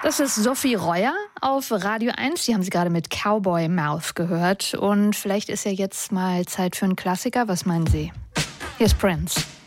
Das ist Sophie Reuer auf Radio 1. Die haben Sie gerade mit Cowboy Mouth gehört. Und vielleicht ist ja jetzt mal Zeit für einen Klassiker. Was meinen Sie? Hier ist Prince.